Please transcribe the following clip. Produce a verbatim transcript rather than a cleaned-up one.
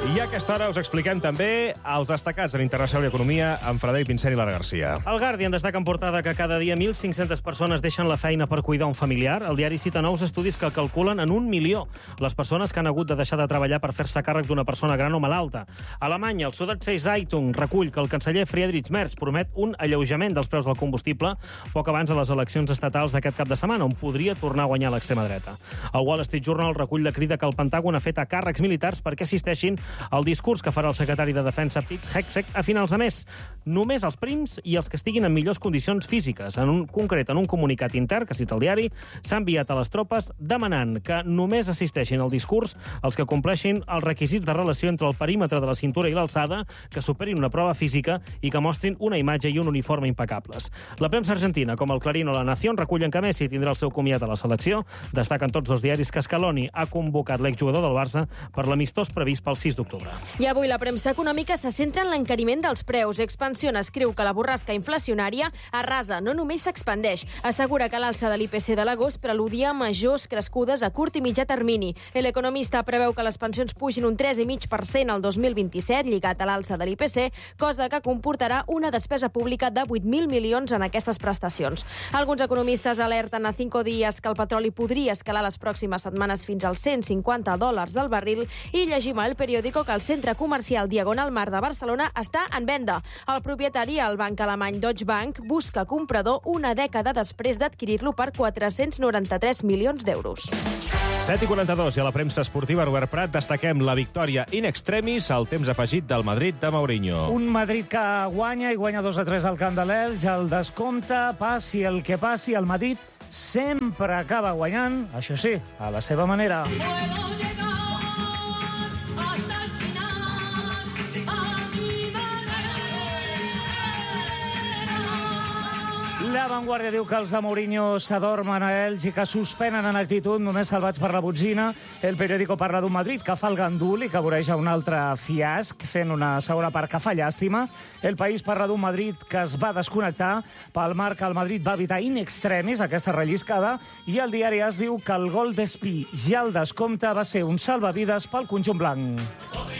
I a aquesta hora us expliquem també els destacats de l'Internacional d'Economia amb Frederic Pinsent i Lara Garcia. El Guardian destaca en portada que cada dia mil cinc-centes persones deixen la feina per cuidar un familiar. El diari cita nous estudis que calculen en un milió les persones que han hagut de deixar de treballar per fer-se càrrec d'una persona gran o malalta. A Alemanya, el Süddeutsche Zeitung recull que el canceller Friedrich Merz promet un alleujament dels preus del combustible poc abans de les eleccions estatals d'aquest cap de setmana, on podria tornar a guanyar l'extrema dreta. El Wall Street Journal recull la crida que el Pentàgon ha fet a càrrecs militars perquè assisteixin al discurs que farà el secretari de Defensa Pete Hegseth a finals de mes. Només els prims i els que estiguin en millors condicions físiques. En un concret, en un comunicat intern, que cita el diari, s'ha enviat a les tropes demanant que només assisteixin al discurs els que compleixin els requisits de relació entre el perímetre de la cintura i l'alçada, que superin una prova física i que mostrin una imatge i un uniforme impecables. La premsa argentina, com el Clarín o la Nación, recullen que Messi tindrà el seu comiat a la selecció. Destaquen tots dos diaris que Scaloni ha convocat l'exjugador del Barça per l'amistós previst pel sis d'octubre. I avui la premsa econòmica se centra en l'encariment dels preus. Expansión escriu que la borrasca inflacionària arrasa, no només s'expandeix. Assegura que l'alça de l'I P C de l'agost preludia majors crescudes a curt i mitjà termini. L'economista preveu que les pensions pugin un tres coma cinc per cent al dos mil vint-i-set, lligat a l'alça de l'I P C, cosa que comportarà una despesa pública de vuit mil milions en aquestes prestacions. Alguns economistes alerten a Cinco Días que el petroli podria escalar les pròximes setmanes fins als cent cinquanta dòlars al barril i llegim al periòdico que el centre comercial Diagonal Mar de Barcelona està en venda. El propietari, el banc alemany Deutsche Bank, busca comprador una dècada després d'adquirir-lo per quatre-cents noranta-tres milions d'euros. set i quaranta-dos i a la premsa esportiva, Robert Prat, destaquem la victòria in extremis al temps afegit del Madrid de Mourinho. Un Madrid que guanya i guanya dos a tres al camp de l'Elx. El descompte, passi el que passi, el Madrid sempre acaba guanyant, això sí, a la seva manera. La Vanguardia diu que els de Mourinho s'adormen a ells i que suspenen en actitud, només salvats per la botzina. El periòdico parla d'un Madrid que fa el gandul i que voreja un altre fiasc, fent una segona part que fa llàstima. El País parla d'un Madrid que es va desconnectar. Pel mar que el Madrid va evitar in extremis aquesta relliscada. I el diari AS diu que el gol d'Espí ja al descompte va ser un salvavides pel conjunt blanc.